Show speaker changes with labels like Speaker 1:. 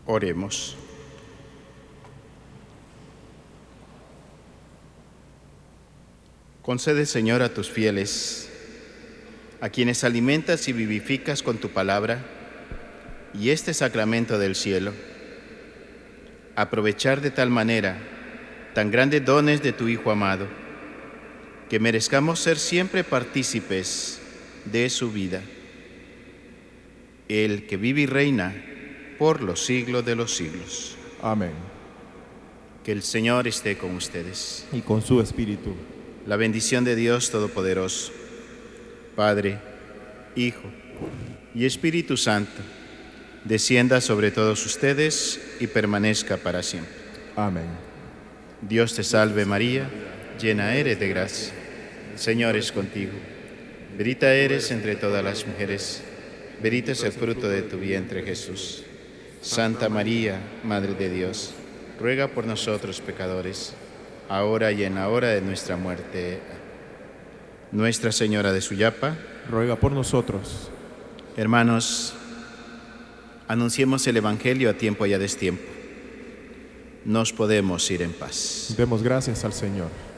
Speaker 1: Oremos. Concede, Señor, a tus fieles, a quienes alimentas y vivificas con tu palabra, y este sacramento del cielo, aprovechar de tal manera tan grandes dones de tu Hijo amado, que merezcamos ser siempre partícipes de su vida, el que vive y reina por los siglos de los siglos.
Speaker 2: Amén.
Speaker 1: Que el Señor esté con ustedes.
Speaker 2: Y con su espíritu.
Speaker 1: La bendición de Dios Todopoderoso, Padre, Hijo y Espíritu Santo, descienda sobre todos ustedes y permanezca para siempre.
Speaker 2: Amén.
Speaker 1: Dios te salve María, llena eres de gracia. El Señor es contigo. Bendita eres entre todas las mujeres. Bendito es el fruto de tu vientre, Jesús. Santa María, Madre de Dios, ruega por nosotros pecadores, ahora y en la hora de nuestra muerte. Nuestra Señora de Suyapa,
Speaker 2: ruega por nosotros.
Speaker 1: Hermanos, anunciemos el Evangelio a tiempo y a destiempo. Nos podemos ir en paz.
Speaker 2: Demos gracias al Señor.